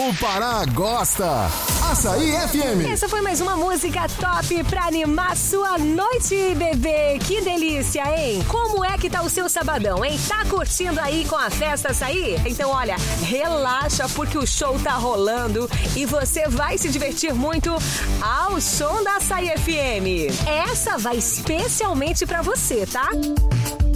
o Pará gosta. Açaí FM. Essa foi mais uma música top pra animar sua noite, bebê. Que delícia, hein? Como é que tá o seu sabadão, hein? Tá curtindo aí com a festa Açaí? Então, olha, relaxa porque o show tá rolando e você vai se divertir muito ao som da Açaí FM. Essa vai especialmente pra você, tá?